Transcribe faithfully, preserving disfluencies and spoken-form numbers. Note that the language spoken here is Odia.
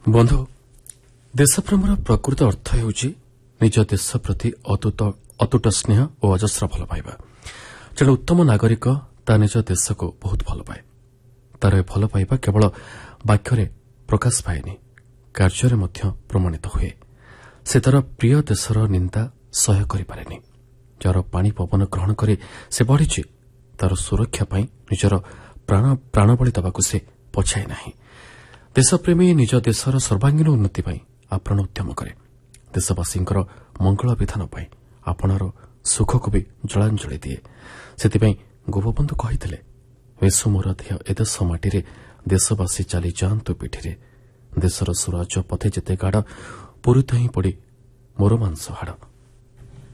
ବନ୍ଧୁ, ଦେଶପ୍ରେମର ପ୍ରକୃତ ଅର୍ଥ ହେଉଛି ନିଜ ଦେଶ ପ୍ରତି ଅତୁଟ ସ୍ନେହ ଓ ଅଜସ୍ର ଭଲ ପାଇବା। ଜଣେ ଉତ୍ତମ ନାଗରିକ ତା ନିଜ ଦେଶକୁ ବହୁତ ଭଲ ପାଏ। ତାର ଏ ଭଲ ପାଇବା କେବଳ ବାକ୍ୟରେ ପ୍ରକାଶ ପାଏନି, କାର୍ଯ୍ୟରେ ମଧ୍ୟ ପ୍ରମାଣିତ ହୁଏ। ସେ ତାର ପ୍ରିୟ ଦେଶର ନିନ୍ଦା ସହ୍ୟ କରିପାରେନି। ଯାହାର ପାଣି ପବନ ଗ୍ରହଣ କରି ସେ ବଢ଼ିଛି, ତାର ସୁରକ୍ଷା ପାଇଁ ନିଜର ପ୍ରାଣବଳି ଦେବାକୁ ସେ ପଛାଏ ନାହିଁ। ଦେଶପ୍ରେମୀ ନିଜ ଦେଶର ସର୍ବାଙ୍ଗୀନ ଉନ୍ନତି ପାଇଁ ଆପ୍ରାଣ ଉଦ୍ୟମ କରେ। ଦେଶବାସୀଙ୍କର ମଙ୍ଗଳ ବିଧାନ ପାଇଁ ଆପଣାର ସୁଖକୁ ବି ଜଳାଞ୍ଜଳି ଦିଏ। ସେଥିପାଇଁ ଗୋପବନ୍ଧୁ କହିଥିଲେ, ବେଶୁ ମୋର ଦେହ ଏ ଦେଶ ମାଟିରେ, ଦେଶବାସୀ ଚାଲି ଯାଆନ୍ତୁ ପିଠିରେ। ଦେଶର ସ୍ୱରାଜ୍ୟ ପଥେ ଯେତେ ଗାଢ଼, ପୁରିତ ହିଁ ପଡ଼ି ମୋର ମାଂସ ହାଡ଼।